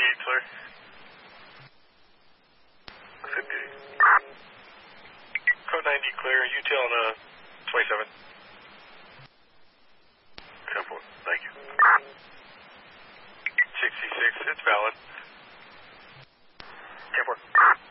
clear. 58. Code 90 clear, UTL on 27. 10-4, thank you. 66, it's valid. 10-4.